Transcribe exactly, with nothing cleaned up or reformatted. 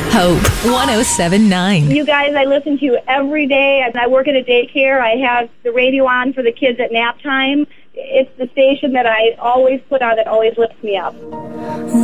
Hope one oh seven point nine. You guys, I listen to you every day. And I work at a daycare. I have the radio on for the kids at nap time. It's the station that I always put on that always lifts me up.